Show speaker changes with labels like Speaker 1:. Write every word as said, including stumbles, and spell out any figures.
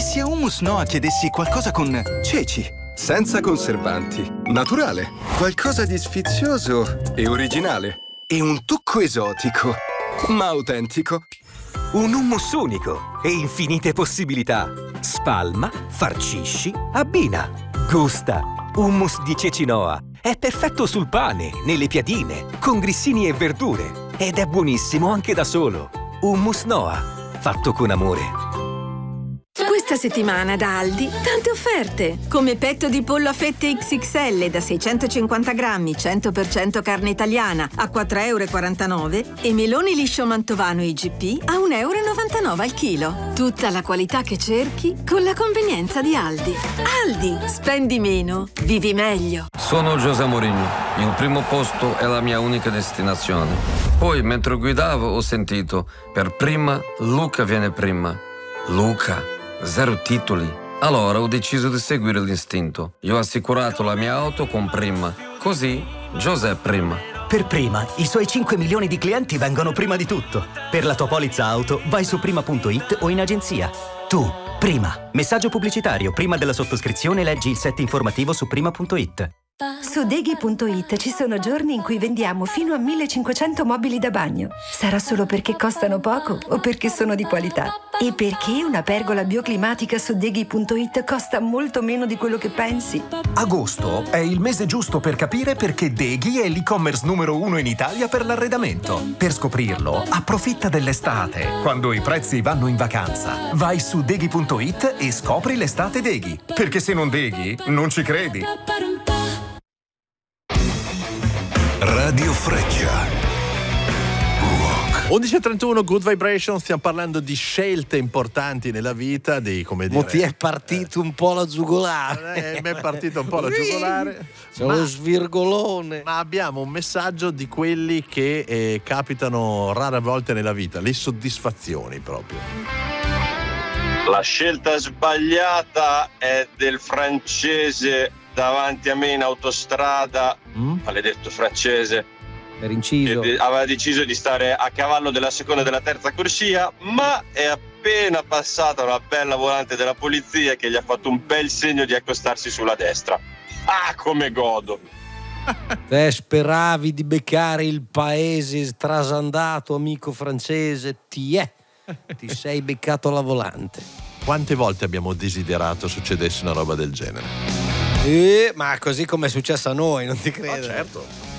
Speaker 1: E se a Hummus Noah chiedessi qualcosa con ceci?
Speaker 2: Senza conservanti, naturale, qualcosa di sfizioso e originale. E un tocco esotico, ma autentico.
Speaker 3: Un hummus unico e infinite possibilità. Spalma, farcisci, abbina. Gusta. Hummus di ceci Noah. È perfetto sul pane, nelle piadine, con grissini e verdure. Ed è buonissimo anche da solo. Hummus Noah, fatto con amore.
Speaker 4: Questa settimana da Aldi, tante offerte! Come petto di pollo a fette X X L da seicentocinquanta grammi, cento per cento carne italiana a quattro e quarantanove euro e melone liscio mantovano I G P a uno e novantanove euro al chilo. Tutta la qualità che cerchi con la convenienza di Aldi. Aldi, spendi meno, vivi meglio.
Speaker 5: Sono José Mourinho. Il primo posto è la mia unica destinazione. Poi, mentre guidavo, ho sentito: per prima, Luca viene prima. Luca. Zero titoli. Allora ho deciso di seguire l'istinto. Io ho assicurato la mia auto con Prima. Così, José Prima.
Speaker 6: Per Prima, i suoi cinque milioni di clienti vengono prima di tutto. Per la tua polizza auto, vai su prima punto it o in agenzia. Tu, Prima. Messaggio pubblicitario. Prima della sottoscrizione leggi il set informativo su prima punto it.
Speaker 7: Su Deghi punto it ci sono giorni in cui vendiamo fino a millecinquecento mobili da bagno. Sarà solo perché costano poco o perché sono di qualità? E perché una pergola bioclimatica su Deghi punto it costa molto meno di quello che pensi?
Speaker 8: Agosto è il mese giusto per capire perché Deghi è l'e-commerce numero uno in Italia per l'arredamento. Per scoprirlo, approfitta dell'estate, quando i prezzi vanno in vacanza. Vai su Deghi punto it e scopri l'estate Deghi. Perché se non Deghi, non ci credi.
Speaker 9: Radio Freccia.
Speaker 10: undici e trentuno, Good Vibration, stiamo parlando di scelte importanti nella vita, di come dire...
Speaker 11: Mo ti è partito eh, un po' la giugolare.
Speaker 10: Eh, mi è partito un po' la giugolare.
Speaker 11: C'è lo svirgolone.
Speaker 10: Ma abbiamo un messaggio di quelli che eh, capitano rare volte nella vita, le soddisfazioni proprio.
Speaker 12: La scelta sbagliata è del francese davanti a me in autostrada, mm? maledetto francese,
Speaker 11: per inciso,
Speaker 12: che aveva deciso di stare a cavallo della seconda e della terza corsia, ma è appena passata una bella volante della polizia che gli ha fatto un bel segno di accostarsi sulla destra. Ah, come godo!
Speaker 11: Te speravi di beccare il paese trasandato, amico francese, ti è, ti sei beccato la volante.
Speaker 10: Quante volte abbiamo desiderato succedesse una roba del genere?
Speaker 11: Eh, ma così come è successo a noi, non ti credo.
Speaker 10: Oh, certo.